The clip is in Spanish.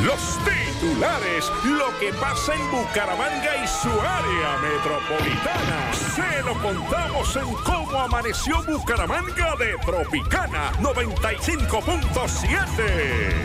Los titulares, lo que pasa en Bucaramanga y su área metropolitana. Se lo contamos en Cómo Amaneció Bucaramanga de Tropicana 95.7.